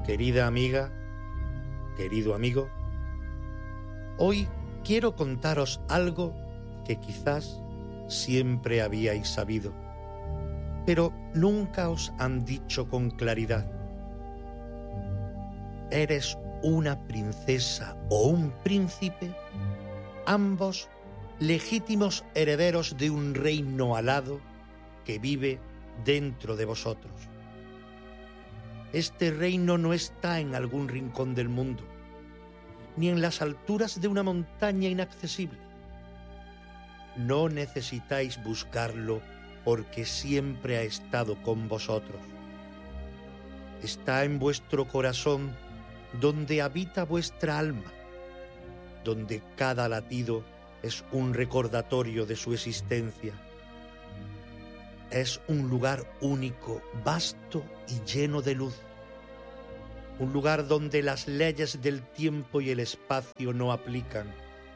Querida amiga, querido amigo, hoy quiero contaros algo que quizás siempre habíais sabido, pero nunca os han dicho con claridad. ¿Eres una princesa o un príncipe? Ambos legítimos herederos de un reino alado que vive dentro de vosotros. Este reino no está en algún rincón del mundo, ni en las alturas de una montaña inaccesible. No necesitáis buscarlo porque siempre ha estado con vosotros. Está en vuestro corazón, donde habita vuestra alma, donde cada latido es un recordatorio de su existencia. Es un lugar único, vasto y lleno de luz. Un lugar donde las leyes del tiempo y el espacio no aplican.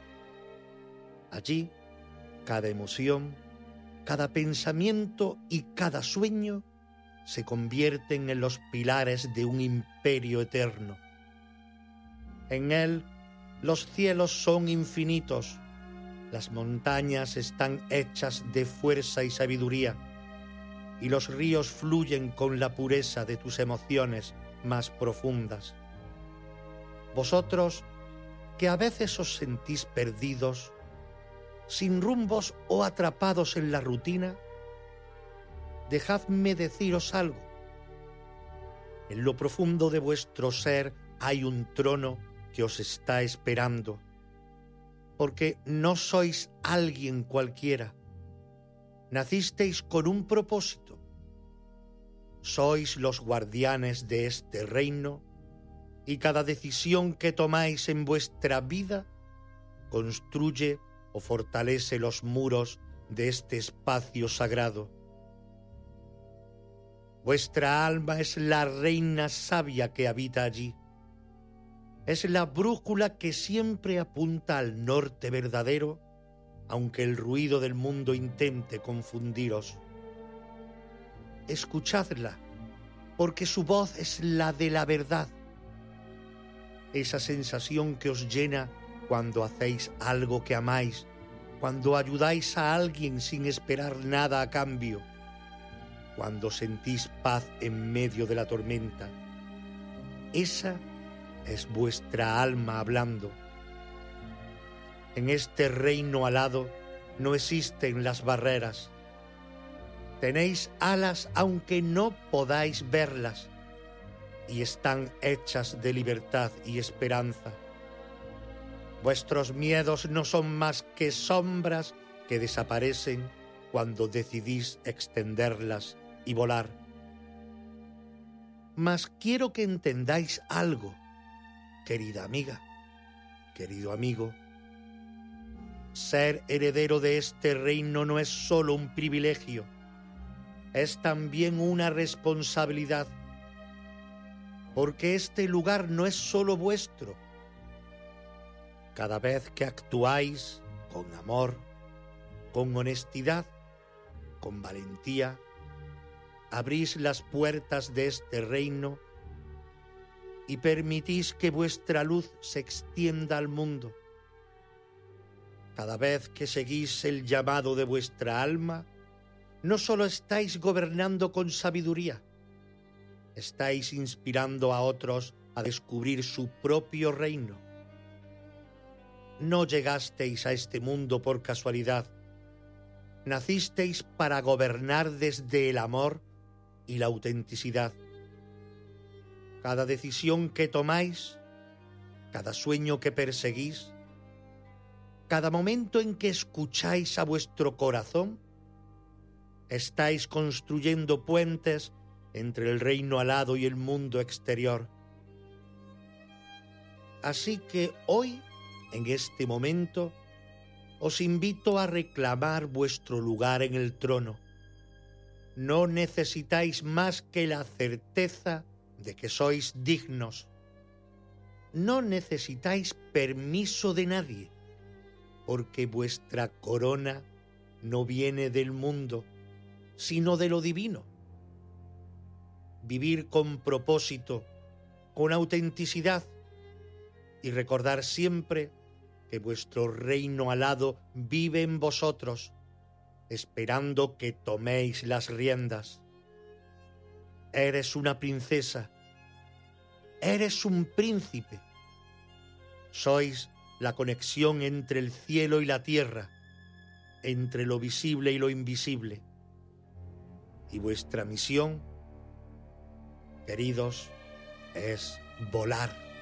Allí, cada emoción, cada pensamiento y cada sueño se convierten en los pilares de un imperio eterno. En él, los cielos son infinitos, las montañas están hechas de fuerza y sabiduría, y los ríos fluyen con la pureza de tus emociones más profundas. Vosotros, que a veces os sentís perdidos, sin rumbos o atrapados en la rutina, dejadme deciros algo. En lo profundo de vuestro ser hay un trono que os está esperando, porque no sois alguien cualquiera. Nacisteis con un propósito. Sois los guardianes de este reino y cada decisión que tomáis en vuestra vida construye o fortalece los muros de este espacio sagrado. Vuestra alma es la reina sabia que habita allí. Es la brújula que siempre apunta al norte verdadero, aunque el ruido del mundo intente confundiros. Escuchadla, porque su voz es la de la verdad. Esa sensación que os llena cuando hacéis algo que amáis, cuando ayudáis a alguien sin esperar nada a cambio, cuando sentís paz en medio de la tormenta. Esa es vuestra alma hablando. En este reino alado no existen las barreras. Tenéis alas aunque no podáis verlas, y están hechas de libertad y esperanza. Vuestros miedos no son más que sombras que desaparecen cuando decidís extenderlas y volar. Mas quiero que entendáis algo, querida amiga, querido amigo. Ser heredero de este reino no es solo un privilegio, es también una responsabilidad, porque este lugar no es solo vuestro. Cada vez que actuáis con amor, con honestidad, con valentía, abrís las puertas de este reino y permitís que vuestra luz se extienda al mundo. Cada vez que seguís el llamado de vuestra alma, no solo estáis gobernando con sabiduría, estáis inspirando a otros a descubrir su propio reino. No llegasteis a este mundo por casualidad. Nacisteis para gobernar desde el amor y la autenticidad. Cada decisión que tomáis, cada sueño que perseguís, cada momento en que escucháis a vuestro corazón, estáis construyendo puentes entre el reino alado y el mundo exterior. Así que hoy, en este momento, os invito a reclamar vuestro lugar en el trono. No necesitáis más que la certeza de que sois dignos. No necesitáis permiso de nadie, porque vuestra corona no viene del mundo, sino de lo divino. Vivir con propósito, con autenticidad y recordar siempre que vuestro reino alado vive en vosotros, esperando que toméis las riendas. Eres una princesa, eres un príncipe. Sois la conexión entre el cielo y la tierra, entre lo visible y lo invisible. Y vuestra misión, queridos, es volar.